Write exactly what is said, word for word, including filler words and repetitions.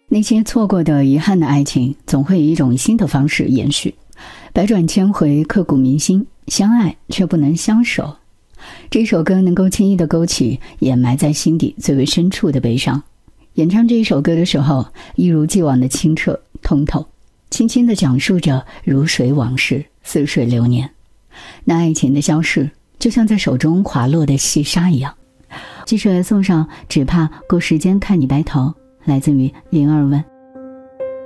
那些错过的遗憾的爱情，总会以一种新的方式延续，百转千回，刻骨铭心，相爱却不能相守。这首歌能够轻易地勾起掩埋在心底最为深处的悲伤。演唱这一首歌的时候，一如既往的清澈通透，轻轻地讲述着如水往事，似水流年。那爱情的消逝，就像在手中滑落的细沙一样。记者送上只怕够时间看你白头，来自于零二问。